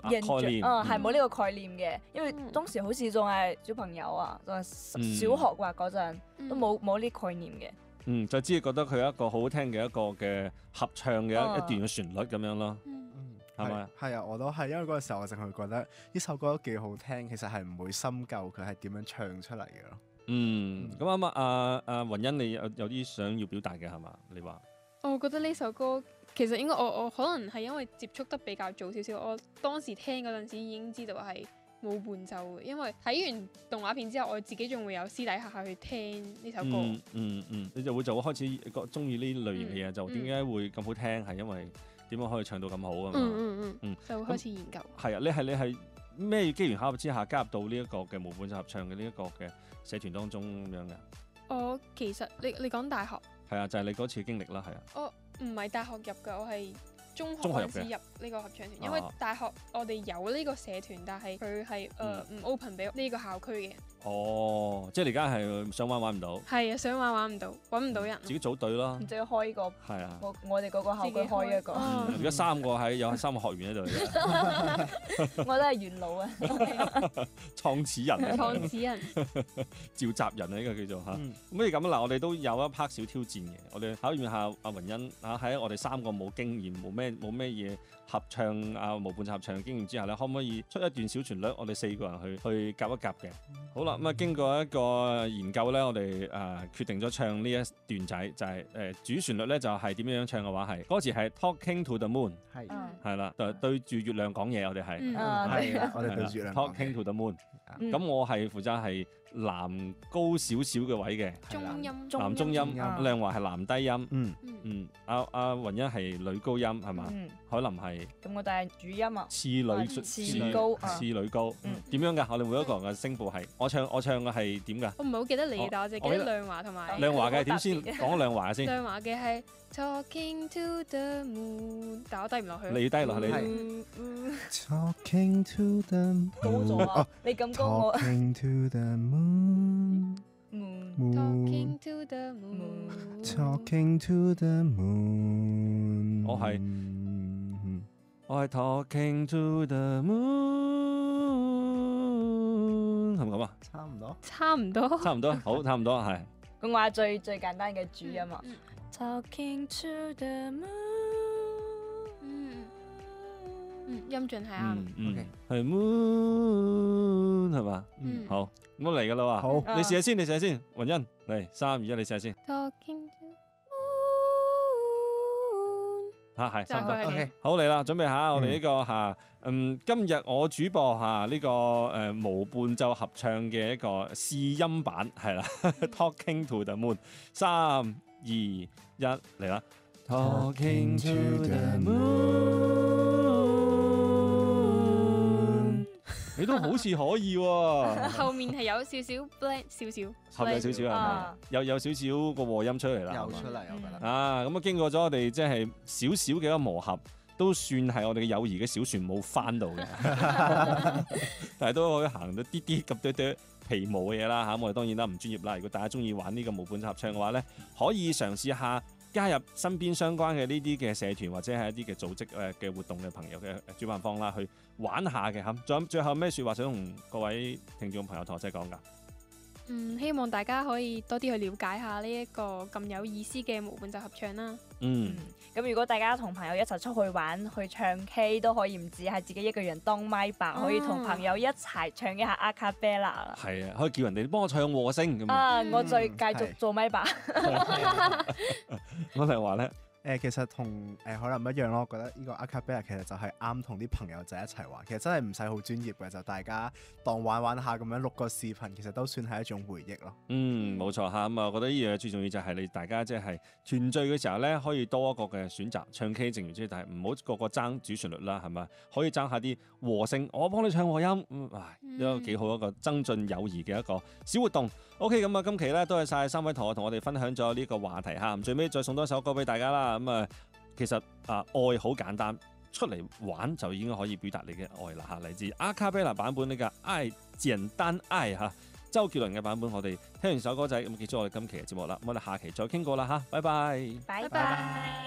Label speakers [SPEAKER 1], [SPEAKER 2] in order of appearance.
[SPEAKER 1] 概念，
[SPEAKER 2] 係冇呢個概念嘅，因為當時好似仲係小朋友啊，仲係小學啩嗰陣，都冇呢概念嘅。
[SPEAKER 1] 就只係覺得佢係一個好好聽嘅一個嘅合唱嘅一段嘅旋律咁樣咯，係咪？
[SPEAKER 3] 係啊，我都係，因為嗰個時候我淨係覺得呢首歌都幾好聽，其實係唔會深究佢係點樣唱出嚟嘅咯。
[SPEAKER 1] 咁啱啱阿雲欣你有啲想要表達嘅係嘛？你話？
[SPEAKER 4] 我覺得呢首歌其實應該我可能係因為接觸得比較早少少，我當時聽嗰陣時已經知道係冇伴奏嘅，因為睇完動畫片之後，我自己仲會有私底下去聽呢首歌。
[SPEAKER 1] 你就會開始中意呢類型嘅嘢，就點解會咁好聽？係因為點樣可以唱到咁好啊嘛？
[SPEAKER 4] 就會開始研究。
[SPEAKER 1] 係啊，你係咩機緣巧合之下加入到呢一個嘅無伴奏合唱嘅呢一個嘅社團當中咁樣嘅？
[SPEAKER 4] 我其實你講大學
[SPEAKER 1] 係啊，就係你嗰次經歷啦，係啊。
[SPEAKER 4] 我唔係大學入嘅，我係中學嗰陣時入呢個合唱團，因為大學我哋有呢個社團，但係佢係唔 open 俾呢個校區嘅人。
[SPEAKER 1] 哦，即係你而家係想玩唔到？
[SPEAKER 4] 係啊，想玩唔到，揾唔到人。
[SPEAKER 1] 自己組隊咯。
[SPEAKER 2] 唔知開個
[SPEAKER 1] 係啊，
[SPEAKER 2] 我哋嗰個校區開一個。
[SPEAKER 1] 而家3個有3個學員喺度嘅。
[SPEAKER 2] 我都係元老啊，
[SPEAKER 1] 創始人，召集人啊，呢個叫做嚇。咁不如咁嗱，我哋都有一 part 小挑戰嘅，我哋考驗下阿雲欣嚇，喺我哋3個冇經驗、冇咩嘢合唱無伴奏合唱嘅經驗之下咧，可唔可以出一段小旋律？我哋4個人去夾一夾嘅。好啦，咁經過一個研究咧，我哋決定咗唱呢一段仔，就係主旋律咧就係點樣唱嘅話係歌詞係 Talking to the Moon， 係啦，對住月亮講嘢，我哋係
[SPEAKER 3] 我哋對住月亮
[SPEAKER 1] Talking to the Moon。咁我係負責係男高少少嘅位嘅，男中音，亮華係男低音，阿雲欣係女高音係嘛？海琳係
[SPEAKER 2] 咁我哋係主音啊，
[SPEAKER 1] 次女高，點樣㗎？我哋每一個人嘅聲部係，我唱嘅係點㗎？
[SPEAKER 4] 我唔係好記得你，但我淨記得亮華同埋
[SPEAKER 1] 亮華嘅點先？講亮華先。
[SPEAKER 4] 亮華嘅係 Talking to the Moon，但我低唔落去。
[SPEAKER 1] 你要低落去，你
[SPEAKER 3] Talking to the Moon，
[SPEAKER 2] 高咗啊！你咁高我。
[SPEAKER 3] Talking to the Moon，
[SPEAKER 4] Talking to the Moon，
[SPEAKER 3] Talking to the Moon。
[SPEAKER 1] 我係 Talking to the Moon， 係咪咁啊？
[SPEAKER 4] 差唔多，
[SPEAKER 1] 好，差唔多係。
[SPEAKER 2] 咁我係最簡單嘅主音啊。Talking to the Moon，
[SPEAKER 4] 音準係啱，
[SPEAKER 1] 係 Moon 係嘛？好，咁我嚟㗎啦喎。
[SPEAKER 3] 好，
[SPEAKER 1] 你試下先，雲欣嚟3、2、1，你試下先。
[SPEAKER 4] Talking to
[SPEAKER 1] 嚇係
[SPEAKER 4] 3個，OK，
[SPEAKER 1] 好嚟啦，準備下我哋呢個今日我主播呢個無伴奏合唱嘅一個試音版係啦，Talking to the Moon， 3、2、1嚟啦 ，Talking to the Moon， 你都好似可以喎，
[SPEAKER 4] 後面係有少少 blend，
[SPEAKER 1] 後面有少少係咪？有少少個和音出嚟啦，
[SPEAKER 3] 有出嚟我覺得。
[SPEAKER 1] 咁經過咗我哋即係少少嘅一個磨合，都算係我哋嘅友誼嘅小船冇翻到嘅，但係都可以行到啲咁多皮毛嘅嘢啦嚇。我哋當然啦唔專業啦。如果大家中意玩呢個無伴奏合唱嘅話咧，可以嘗試下加入身邊相關嘅呢啲嘅社團或者係一啲嘅組織嘅活動嘅朋友嘅主辦方啦，去玩下嘅嚇。仲有最後咩説話想同各位聽眾朋友同我仔講㗎？
[SPEAKER 4] 希望大家可以多啲去了解下呢一個咁有意思嘅無伴奏合唱啦。
[SPEAKER 2] 咁如果大家同朋友一齊出去玩去唱 K， 都可以唔止係自己一個人當咪白，可以同朋友一齊唱一下阿卡貝拉啦。
[SPEAKER 1] 係啊，可以叫人哋幫我唱和聲咁。
[SPEAKER 2] 我再繼續做咪白。
[SPEAKER 1] 我哋話咧。
[SPEAKER 3] 其實同海琳一樣咯，我覺得呢個阿卡貝拉其實就係啱同啲朋友仔一齊玩，其實真係唔使好專業嘅，就大家當玩下咁樣錄個視頻，其實都算係一種回憶咯。
[SPEAKER 1] 冇錯嚇，咁我覺得呢樣嘢最重要就係你大家即係團聚嘅時候咧，可以多一個嘅選擇唱 K， 正如之，但係唔好個個爭主旋律啦，係咪？可以爭下啲和聲，我幫你唱和音，一個幾好一個增進友誼嘅一個小活動。OK， 咁今期咧多謝晒3位同學同我哋分享咗呢個話題嚇，最尾再送多一首歌俾大家啦。其實愛好簡單，出嚟玩就已經可以表達你嘅愛啦嚇。嚟自阿卡貝拉版本呢個愛簡單愛嚇，周杰倫嘅版本。我哋聽完首歌仔咁結束我哋今期嘅節目啦。我哋下期再傾過啦嚇，拜拜。
[SPEAKER 2] 拜拜。